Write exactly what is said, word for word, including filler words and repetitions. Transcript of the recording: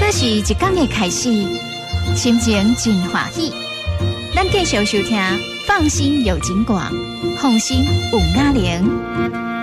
这是一天的开始，心情真欢喜。咱继续收听，放心有景广，放心有雅玲。